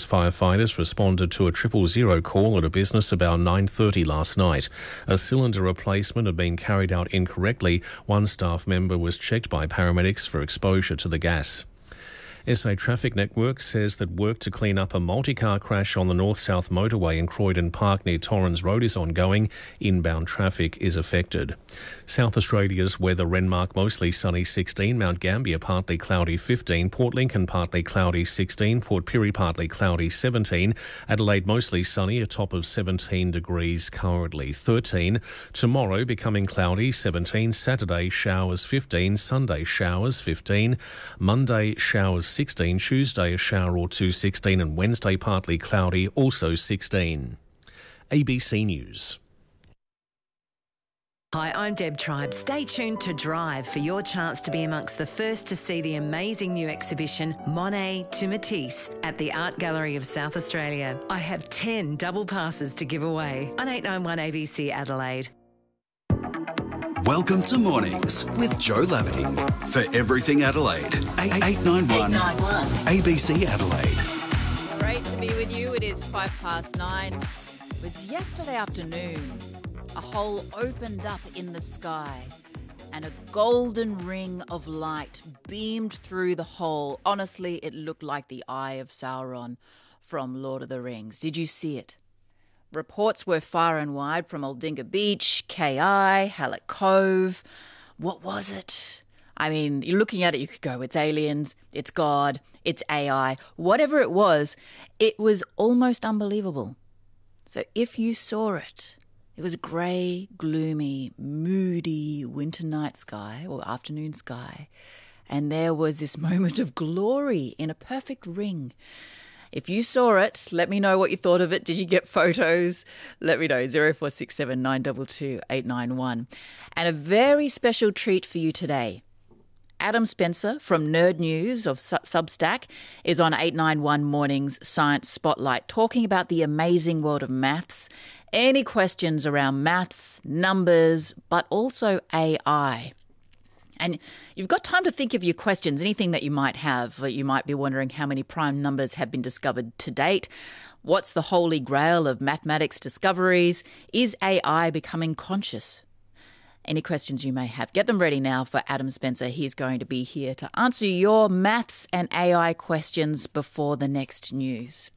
firefighters responded to a 000 call at a business about 9:30 last night. A cylinder replacement had been carried out incorrectly. One staff member was checked by paramedics for exposure to the gas. SA Traffic Network says that work to clean up a multi-car crash on the north-south motorway in Croydon Park near Torrens Road is ongoing. Inbound traffic is affected. South Australia's weather: Renmark mostly sunny 16, Mount Gambier partly cloudy 15, Port Lincoln partly cloudy 16, Port Pirie partly cloudy 17, Adelaide mostly sunny, a top of 17 degrees currently 13. Tomorrow becoming cloudy 17, Saturday showers 15, Sunday showers 15, Monday showers 16, Tuesday a shower or two 16, and Wednesday partly cloudy also 16. ABC News. Hi, I'm Deb Tribe. Stay tuned to Drive for your chance to be amongst the first to see the amazing new exhibition Monet to Matisse at the Art Gallery of South Australia. I have 10 double passes to give away on 891 ABC Adelaide. Welcome to Mornings with Joe Laverty for Everything Adelaide. 891 ABC Adelaide. Great to be with you. It is 9:05. It was yesterday afternoon. A hole opened up in the sky and a golden ring of light beamed through the hole. Honestly, it looked like the Eye of Sauron from Lord of the Rings. Did you see it? Reports were far and wide from Aldinga Beach, KI, Hallett Cove. What was it? I mean, you're looking at it, you could go, it's aliens, it's God, it's AI. Whatever it was almost unbelievable. So if you saw it, it was a grey, gloomy, moody winter night sky or afternoon sky. And there was this moment of glory in a perfect ring. If you saw it, let me know what you thought of it. Did you get photos? Let me know, 0467 922 891. And a very special treat for you today. Adam Spencer from Nerd News of Substack is on 891 Mornings Science Spotlight talking about the amazing world of maths. Any questions around maths, numbers, but also AI. And you've got time to think of your questions, anything that you might have. You might be wondering how many prime numbers have been discovered to date. What's the holy grail of mathematics discoveries? Is AI becoming conscious? Any questions you may have, get them ready now for Adam Spencer. He's going to be here to answer your maths and AI questions before the next news.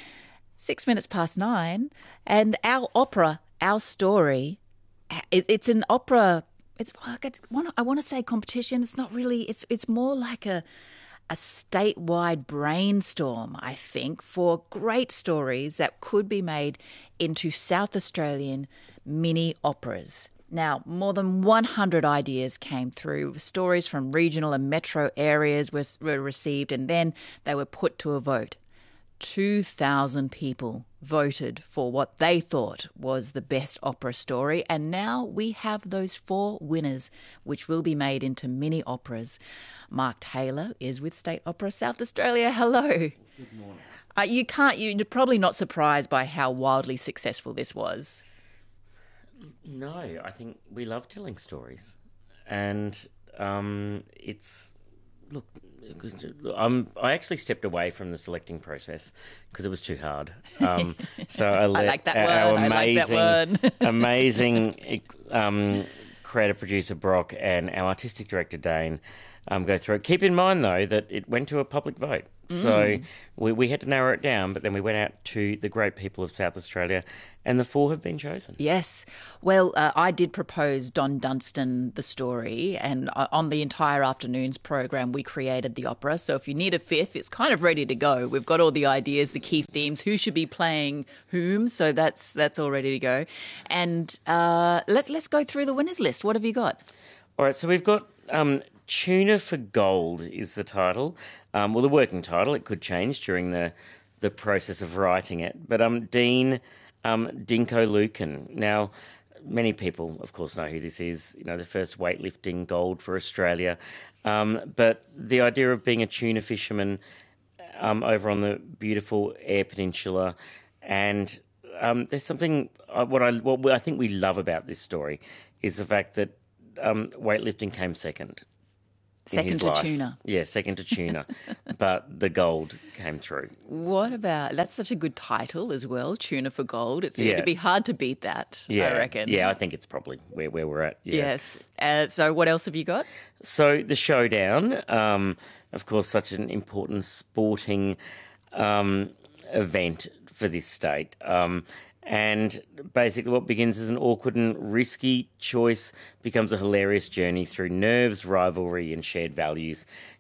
9:06, and our opera, Our Story, it's an opera. I want to say competition. It's not really. It's more like a statewide brainstorm, I think, for great stories that could be made into South Australian mini operas. Now, more than 100 ideas came through. Stories from regional and metro areas were received, and then they were put to a vote. 2,000 people voted for what they thought was the best opera story, and now we have those 4 winners, which will be made into mini operas. Mark Taylor is with State Opera South Australia. Hello. Good morning. You're probably not surprised by how wildly successful this was. No, I think we love telling stories, and it's. Look, I actually stepped away from the selecting process because it was too hard. So I let like that one. amazing creative producer Brock and our artistic director Dane go through it. Keep in mind, though, that it went to a public vote. So we had to narrow it down, but then we went out to the great people of South Australia, and the 4 have been chosen. Yes. Well, I did propose Don Dunstan the story, and on the entire afternoon's program, we created the opera. So if you need a 5th, it's kind of ready to go. We've got all the ideas, the key themes, who should be playing whom. So that's all ready to go. And let's go through the winners list. What have you got? All right. So we've got Tuna for Gold is the title. Well, the working title. It could change during the process of writing it. But Dean Dinko Lucan. Now, many people, of course, know who this is. You know, the first weightlifting gold for Australia. But the idea of being a tuna fisherman over on the beautiful Eyre Peninsula, and there's something what I think we love about this story is the fact that weightlifting came second. Second his to life. tuna. Yeah, second to tuna. But the gold came through. What about, that's such a good title as well, Tuna for Gold. Yeah. It'd be hard to beat that, Yeah, I reckon. Yeah, I think it's probably where we're at. Yeah. Yes. So what else have you got? So the showdown, of course, such an important sporting event for this state. And basically what begins as an awkward and risky choice becomes a hilarious journey through nerves, rivalry and shared values.